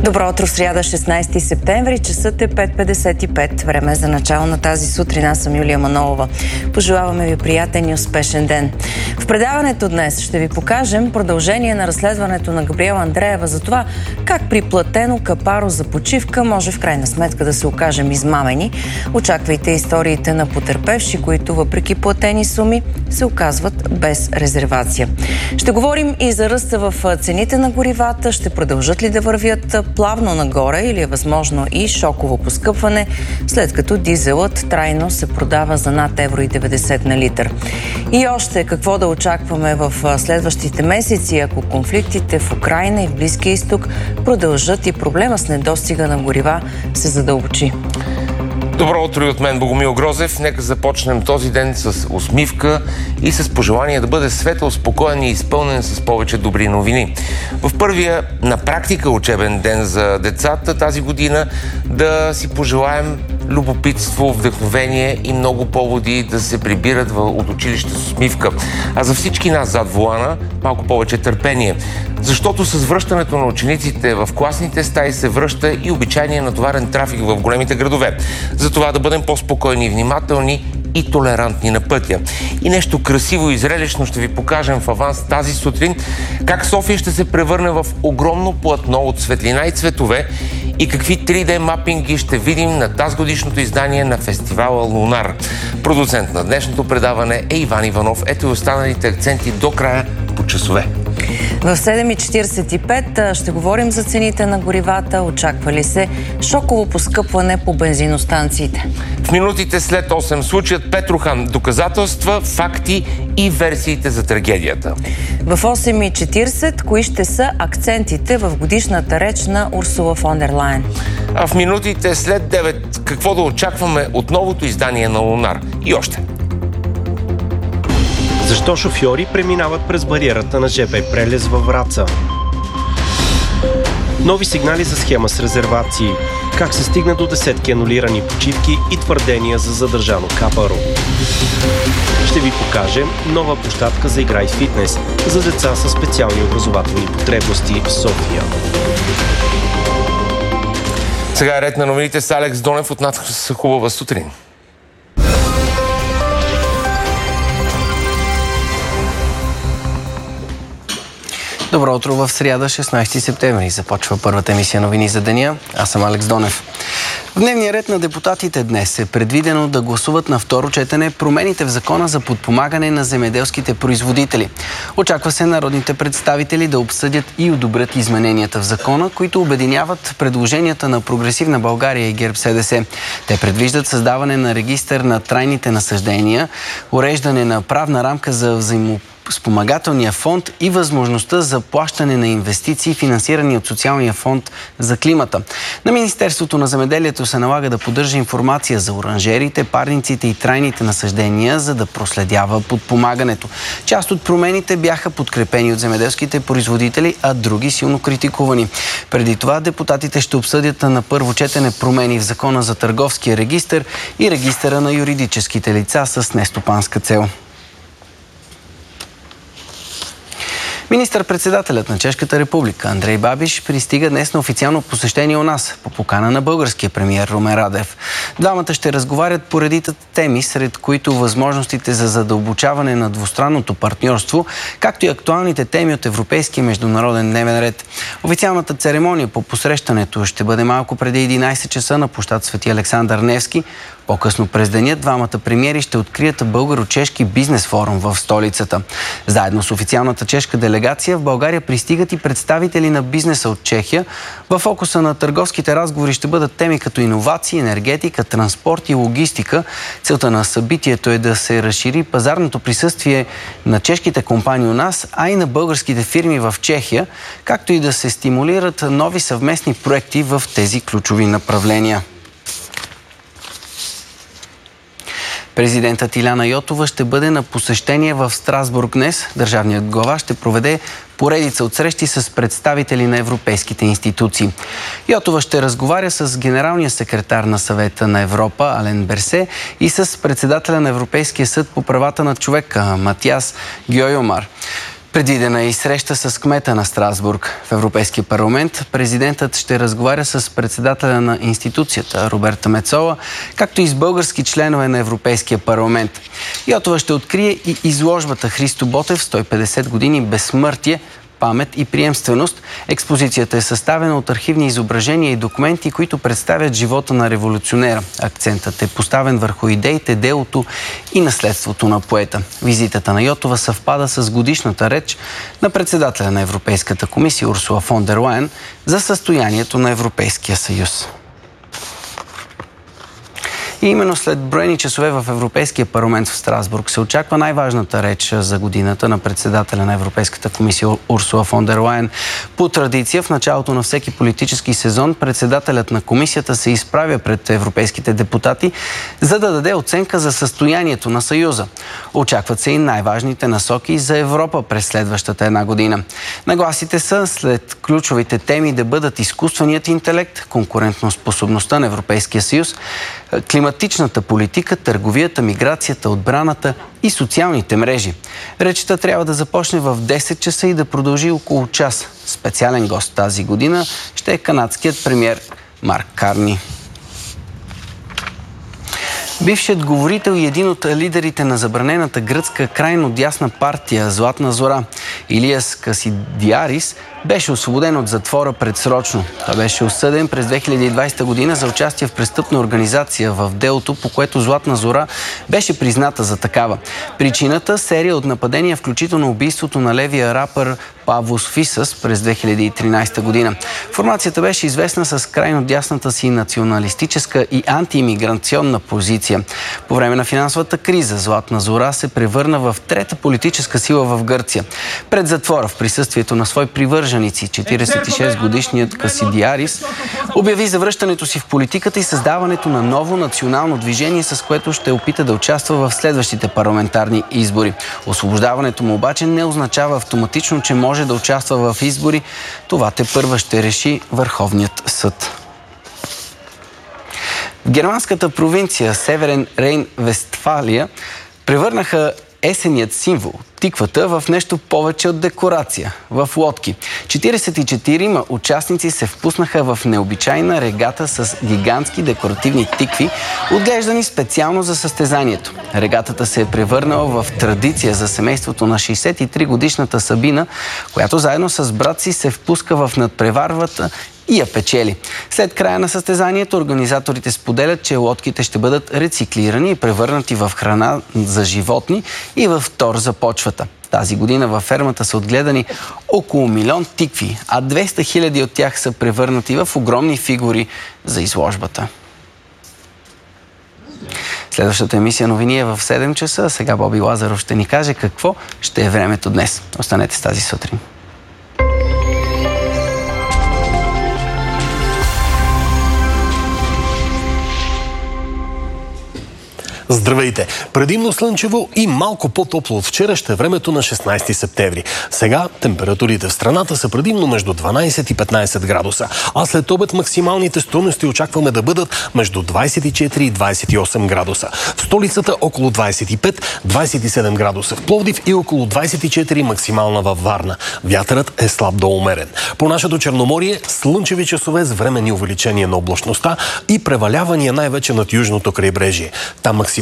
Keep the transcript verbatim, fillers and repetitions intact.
Добро утро, сряда, шестнайсети септември. Часът е пет петдесет и пет. Време за начало на тази сутрин. Аз съм Юлия Манолова. Пожелаваме ви приятен и успешен ден. В предаването днес ще ви покажем продължение на разследването на Габриела Андреева за това как при платено капаро за почивка може в крайна сметка да се окажем измамени. Очаквайте историите на потърпевши, които въпреки платени суми се оказват без резервация. Ще говорим и за ръста в цените на горивата. Ще продължат ли да вървят плавно нагоре или е възможно и шоково поскъпване, след като дизелът трайно се продава за над евро и деветдесет на литър. И още какво да очакваме в следващите месеци, ако конфликтите в Украйна и в Близкия изток продължат и проблема с недостига на горива се задълбочи. Добро утро и от мен, Богомил Грозев. Нека започнем този ден с усмивка и с пожелание да бъде светъл, спокоен и изпълнен с повече добри новини. В първия на практика учебен ден за децата тази година да си пожелаем любопитство, вдъхновение и много поводи да се прибират от училище с усмивка. А за всички нас зад волана малко повече търпение. Защото с връщането на учениците в класните стаи се връща и обичайния натоварен трафик в големите градове. Затова да бъдем по-спокойни и внимателни и толерантни на пътя. И нещо красиво и зрелищно ще ви покажем в аванс тази сутрин, как София ще се превърне в огромно платно от светлина и цветове и какви три Д мапинги ще видим на тазгодишното издание на фестивала Лунар. Продуцент на днешното предаване е Иван Иванов. Ето и останалите акценти до края по часове. В седем и четирийсет и пет ще говорим за цените на горивата. Очаква ли се шоково поскъпване по бензиностанциите? В минутите след осем случаят Петрохан. Доказателства, факти и версиите за трагедията. В осем и четирийсет кои ще са акцентите в годишната реч на Урсула фон дер Лайен? А в минутите след девет какво да очакваме от новото издание на Лунар? И още. Защо шофьори преминават през бариерата на жп прелез във Враца? Нови сигнали за схема с резервации. Как се стигна до десетки анулирани почивки и твърдения за задържано капаро. Ще ви покажем нова площадка за игра и фитнес за деца с специални образователни потребности в София. Сега е ред на новините с Алекс Донев от нас. Хубава сутрин. Добро утро в сряда, шестнайсети септември. Започва първата емисия новини за деня. Аз съм Алекс Донев. В дневния ред на депутатите днес е предвидено да гласуват на второ четене промените в закона за подпомагане на земеделските производители. Очаква се народните представители да обсъдят и одобрят измененията в закона, които обединяват предложенията на Прогресивна България и ГЕРБ СДС. Те предвиждат създаване на регистър на трайните насаждения, уреждане на правна рамка за взаимоотношения, спомагателния фонд и възможността за плащане на инвестиции, финансирани от Социалния фонд за климата. На Министерството на земеделието се налага да поддържа информация за оранжерите, парниците и трайните насаждения, за да проследява подпомагането. Част от промените бяха подкрепени от земеделските производители, а други силно критикувани. Преди това депутатите ще обсъдят на първо четене промени в закона за търговския регистър и регистъра на юридическите лица с нестопанска цел. Министър-председателят на Чешката република Андрей Бабиш пристига днес на официално посещение у нас по покана на българския премиер Румен Радев. Двамата ще разговарят по редица теми, сред които възможностите за задълбочаване на двустранното партньорство, както и актуалните теми от европейския международен дневен ред. Официалната церемония по посрещането ще бъде малко преди единайсет часа на площад Свети Александър Невски. По-късно през деня двамата премиери ще открият българо-чешки бизнес форум в столицата. Заедно с официалната чешка делегация в България пристигат и представители на бизнеса от Чехия. В фокуса на търговските разговори ще бъдат теми като иновации, енергетика, транспорт и логистика. Целта на събитието е да се разшири пазарното присъствие на чешките компании у нас, а и на българските фирми в Чехия, както и да се стимулират нови съвместни проекти в тези ключови направления. Президентът Иляна Йотова ще бъде на посещение в Страсбург днес. Държавният глава ще проведе поредица от срещи с представители на европейските институции. Йотова ще разговаря с генералния секретар на Съвета на Европа Ален Берсе и с председателя на Европейския съд по правата на човека Матиас Гьойомар. Предвидена е и среща с кмета на Страсбург. В Европейския парламент президентът ще разговаря с председателя на институцията Роберта Мецола, както и с български членове на Европейския парламент. Йотова ще открие и изложбата Христо Ботев сто и петдесет години безсмъртие, памет и приемственост. Експозицията е съставена от архивни изображения и документи, които представят живота на революционера. Акцентът е поставен върху идеите, делото и наследството на поета. Визитата на Йотова съвпада с годишната реч на председателя на Европейската комисия Урсула фон дер Лайен за състоянието на Европейския съюз. И именно след броени часове в Европейския парламент в Страсбург се очаква най-важната реч за годината на председателя на Европейската комисия Урсула фон дер Лайен. По традиция, в началото на всеки политически сезон председателят на комисията се изправя пред европейските депутати, за да даде оценка за състоянието на Съюза. Очакват се и най-важните насоки за Европа през следващата една година. Нагласите са след ключовите теми да бъдат изкуственият интелект, конкурентоспособността на Европейския съюз, климатичната политика, търговията, миграцията, отбраната и социалните мрежи. Речта трябва да започне в десет часа и да продължи около час. Специален гост тази година ще е канадският премиер Марк Карни. Бившият говорител и един от лидерите на забранената гръцка крайно дясна партия Златна зора, Илияс Касидиарис, беше освободен от затвора предсрочно. Той беше осъден през две хиляди и двадесета година за участие в престъпна организация в делото, по което Златна зора беше призната за такава. Причината – серия от нападения, включително убийството на левия рапър Павлос Фисас през две хиляди и тринадесета година. Формацията беше известна с крайно дясната си националистическа и антиимиграционна позиция. По време на финансовата криза Златна зора се превърна в трета политическа сила в Гърция. Пред затвора в присъствието на свой привърженици, четиридесет и шест годишният Касидиарис обяви завръщането си в политиката и създаването на ново национално движение, с което ще опита да участва в следващите парламентарни избори. Освобождаването му обаче не означава автоматично, че може да участва в избори. Това тепърва ще реши Върховният съд. В германската провинция Северен Рейн-Вестфалия превърнаха есенният символ – тиквата в нещо повече от декорация – в лодки. четиридесет и четирима участници се впуснаха в необичайна регата с гигантски декоративни тикви, отглеждани специално за състезанието. Регатата се е превърнала в традиция за семейството на шейсет и три годишната Сабина, която заедно с брат си се впуска в надпреварвата и я печели. След края на състезанието организаторите споделят, че лодките ще бъдат рециклирани и превърнати в храна за животни и в тор за почвата. Тази година във фермата са отгледани около милион тикви, а двеста хиляди от тях са превърнати в огромни фигури за изложбата. Следващата емисия новини е в седем часа. Сега Боби Лазаров ще ни каже какво ще е времето днес. Останете с тази сутрин. Здравейте! Предимно слънчево и малко по-топло от вчера ще е времето на шестнадесети септември. Сега температурите в страната са предимно между дванадесет и петнадесет градуса, а след обед максималните стойности очакваме да бъдат между двадесет и четири и двадесет и осем градуса. В столицата около двадесет и пет до двадесет и седем градуса в Пловдив и около двадесет и четири максимална във Варна. Вятърът е слаб до умерен. По нашето Черноморие слънчеви часове с временни увеличения на облачността и превалявания най-вече над южното крайбрежие. Там максимално